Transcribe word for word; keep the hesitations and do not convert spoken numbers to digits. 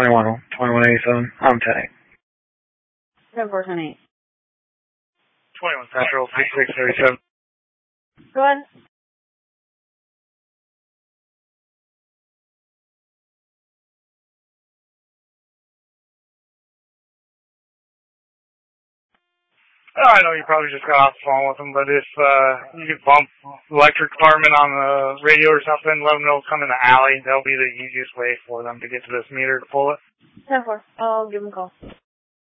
twenty-one, twenty-one eighty-seven. I'm ten eight. ten four, ten eight. twenty-one Central, sixty-six thirty-seven. Go ahead. Oh, I know you probably just got off the phone with them, but if uh, you could bump electric department on the radio or something, let them know to come in the alley. That'll be the easiest way for them to get to this meter to pull it. ten four. I'll give them a call.